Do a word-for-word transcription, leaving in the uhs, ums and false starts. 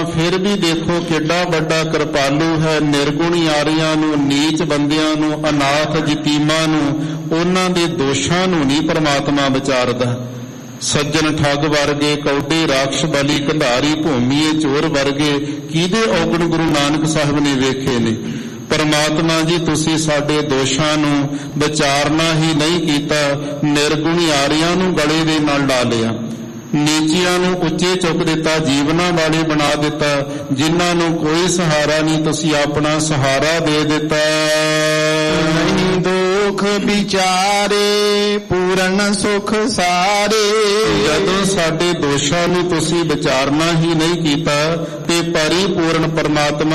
ਫਿਰ ਵੀ ਦੇਖੋ ਕਿੱਡਾ ਵੱਡਾ ਕਿਰਪਾਲੂ ਹੈ। ਨਿਰਗੁਣ ਯਾਰੀਆਂ ਨੂੰ, ਨੀਚ ਬੰਦਿਆਂ ਨੂੰ, ਅਨਾਥ ਯਤੀਮਾਂ ਨੂੰ, ਉਹਨਾਂ ਦੇ ਦੋਸ਼ਾਂ ਨੂੰ ਨਹੀਂ ਪਰਮਾਤਮਾ ਵਿਚਾਰਦਾ। ਸੱਜਣ ਠੱਗ ਵਰਗੇ, ਕੌਡੇ ਰਾਖਸ਼ ਬਲੀ ਕੰਧਾਰੀ ਭੂਮੀਏ ਚੋਰ ਵਰਗੇ ਕਿਹਦੇ ਔਗਣ ਗੁਰੂ ਨਾਨਕ ਸਾਹਿਬ ਨੇ ਵੇਖੇ ਨੇ। ਪਰਮਾਤਮਾ ਜੀ ਤੁਸੀਂ ਸਾਡੇ ਦੋਸ਼ਾਂ ਨੂੰ ਵਿਚਾਰਨਾ ਹੀ ਨਹੀਂ ਕੀਤਾ, ਨਿਰਗੁਣ ਯਾਰੀਆਂ ਨੂੰ ਗਲੇ ਦੇ ਨਾਲ ਲਾ ਲਿਆ, ਨੀਚਿਆਂ ਨੂੰ ਉੱਚੇ ਚੁੱਕ ਦਿੱਤਾ, ਜੀਵਨਾਂ ਵਾਲੇ ਬਣਾ ਦਿੱਤਾ, ਜਿਨ੍ਹਾਂ ਨੂੰ ਕੋਈ ਸਹਾਰਾ ਨਹੀਂ ਤੁਸੀਂ ਆਪਣਾ ਸਹਾਰਾ ਦੇ ਦਿੱਤਾ। ਨਹੀਂ ਦੁੱਖ ਵਿਚਾਰੇ ਪੂਰਨ ਸੁਖ ਸਾਰੇ। ਜਦੋਂ ਸਾਡੇ ਦੋਸ਼ਾਂ ਨੂੰ ਤੁਸੀਂ ਵਿਚਾਰਨਾ ਹੀ ਨਹੀਂ ਕੀਤਾ ਤੇ ਪਰਿਪੂਰਨ ਪਰਮਾਤਮਾ